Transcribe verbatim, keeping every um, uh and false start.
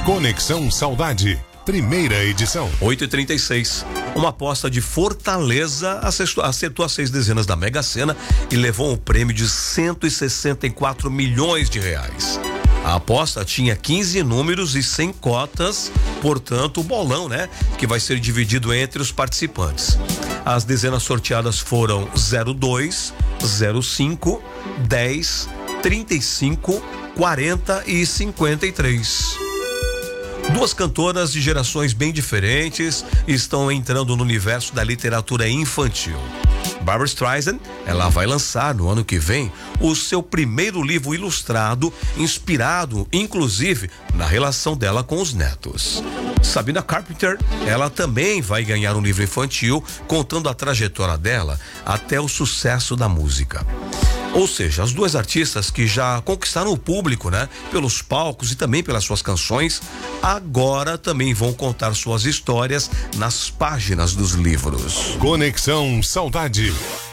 Conexão Saudade, primeira edição. oito e trinta e seis. Uma aposta de Fortaleza acertou, acertou as seis dezenas da Mega Sena e levou um prêmio de cento e sessenta e quatro milhões de reais. A aposta tinha quinze números e cem cotas, portanto, o bolão, né? Que vai ser dividido entre os participantes. As dezenas sorteadas foram zero dois, zero cinco, dez, trinta e cinco, quarenta e cinquenta e três. Duas cantoras de gerações bem diferentes estão entrando no universo da literatura infantil. Barbra Streisand, ela vai lançar no ano que vem o seu primeiro livro ilustrado, inspirado, inclusive, na relação dela com os netos. Sabrina Carpenter, ela também vai ganhar um livro infantil contando a trajetória dela até o sucesso da música. Ou seja, as duas artistas que já conquistaram o público, né? Pelos palcos e também pelas suas canções, agora também vão contar suas histórias nas páginas dos livros. Conexão Saudade.